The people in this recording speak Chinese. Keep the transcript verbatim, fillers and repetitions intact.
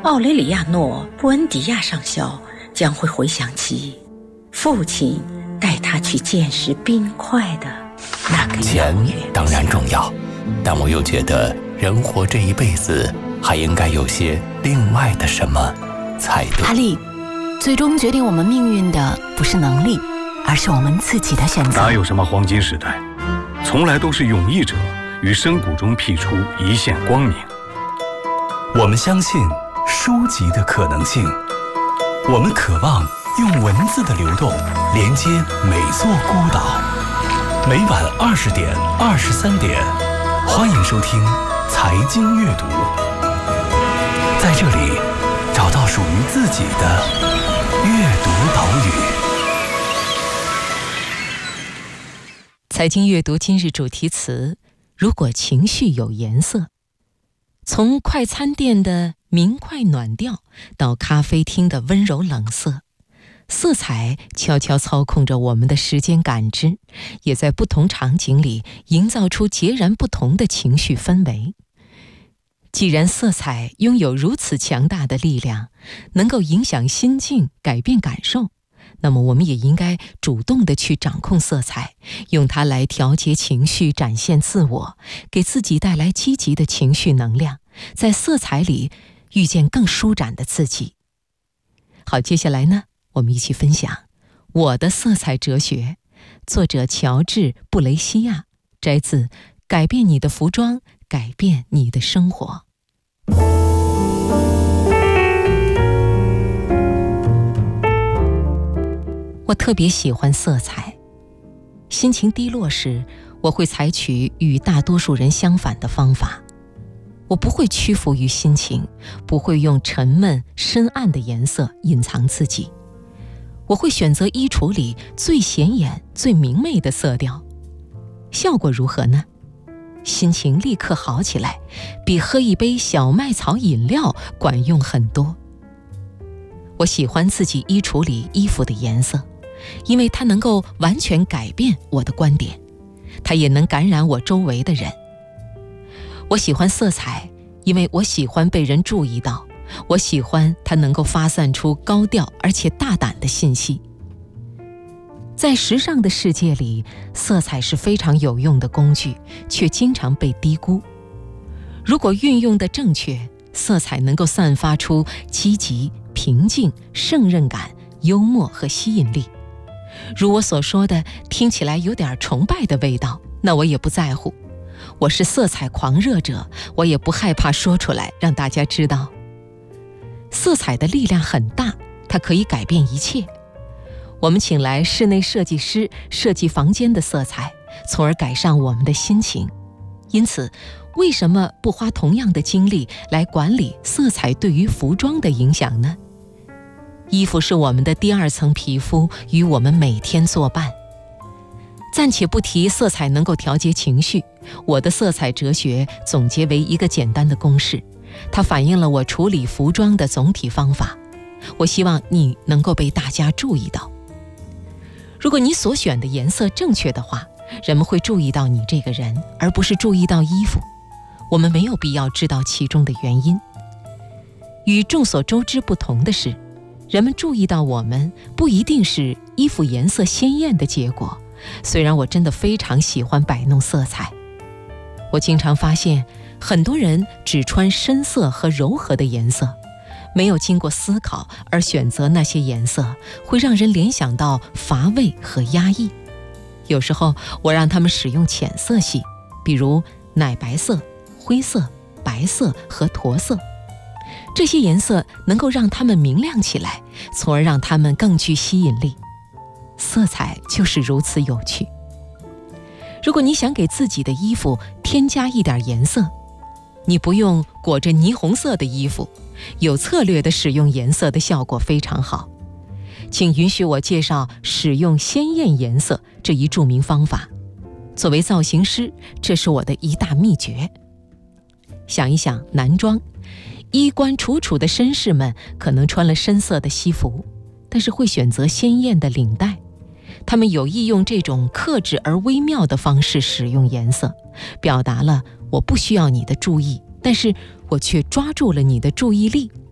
奥雷里亚诺·布恩迪亚上校将会回想起父亲带他去见识冰块的那个钱当然重要，但我又觉得人活这一辈子还应该有些另外的什么才对。 阿力，最终决定我们命运的不是能力，而是我们自己的选择。 哪有什么黄金时代，从来都是勇毅者于深谷中辟出一线光明。 我们相信书籍的可能性，我们渴望用文字的流动连接每座孤岛。每晚二十点、二十三点，欢迎收听财经阅读，在这里找到属于自己的阅读岛屿。 财经阅读今日主题词：如果情绪有颜色。从快餐店的明快暖调到咖啡厅的温柔冷色，色彩悄悄操控着我们的时间感知，也在不同场景里营造出截然不同的情绪氛围。既然色彩拥有如此强大的力量，能够影响心境、改变感受，那么我们也应该主动地去掌控色彩，用它来调节情绪，展现自我，给自己带来积极的情绪能量，在色彩里遇见更舒展的自己。好，接下来呢，我们一起分享我的色彩哲学，作者乔治·布雷西亚，摘自《改变你的服装，改变你的生活》。我特别喜欢色彩，心情低落时，我会采取与大多数人相反的方法。我不会屈服于心情，不会用沉闷深暗的颜色隐藏自己。我会选择衣橱里最显眼、最明媚的色调。效果如何呢？心情立刻好起来，比喝一杯小麦草饮料管用很多。我喜欢自己衣橱里衣服的颜色，因为它能够完全改变我的观点，它也能感染我周围的人。我喜欢色彩，因为我喜欢被人注意到，我喜欢它能够发散出高调而且大胆的信息。在时尚的世界里，色彩是非常有用的工具，却经常被低估。如果运用的正确，色彩能够散发出积极、平静、胜任感、幽默和吸引力。如我所说的，听起来有点崇拜的味道，那我也不在乎。我是色彩狂热者，我也不害怕说出来，让大家知道。色彩的力量很大，它可以改变一切。我们请来室内设计师设计房间的色彩，从而改善我们的心情。因此，为什么不花同样的精力来管理色彩对于服装的影响呢？衣服是我们的第二层皮肤，与我们每天作伴。暂且不提色彩能够调节情绪，我的色彩哲学总结为一个简单的公式，它反映了我处理服装的总体方法。我希望你能够被大家注意到。如果你所选的颜色正确的话，人们会注意到你这个人，而不是注意到衣服。我们没有必要知道其中的原因。与众所周知不同的是，人们注意到我们不一定是衣服颜色鲜艳的结果。虽然我真的非常喜欢摆弄色彩，我经常发现很多人只穿深色和柔和的颜色，没有经过思考而选择那些颜色，会让人联想到乏味和压抑。有时候我让他们使用浅色系，比如奶白色、灰色、白色和驼色。这些颜色能够让它们明亮起来，从而让它们更具吸引力。色彩就是如此有趣。如果你想给自己的衣服添加一点颜色，你不用裹着霓虹色的衣服，有策略地使用颜色的效果非常好。请允许我介绍使用鲜艳颜色这一著名方法。作为造型师，这是我的一大秘诀。想一想男装，衣冠楚楚的绅士们可能穿了深色的西服，但是会选择鲜艳的领带。他们有意用这种克制而微妙的方式使用颜色，表达了我不需要你的注意，但是我却抓住了你的注意力。